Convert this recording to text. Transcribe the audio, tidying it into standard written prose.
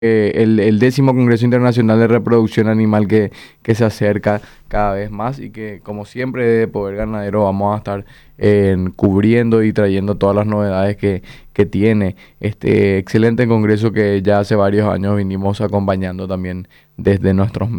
el 10º Congreso Internacional de Reproducción Animal que se acerca cada vez más y que, como siempre, de Poder Ganadero vamos a estar cubriendo y trayendo todas las novedades que tiene este excelente congreso que ya hace varios años vinimos acompañando también desde nuestros